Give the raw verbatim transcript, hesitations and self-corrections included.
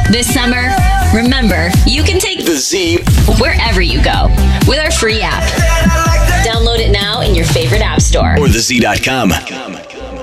This summer, remember, you can take The Z wherever you go with our free app. Download it now in your favorite app store. or the Z dot com.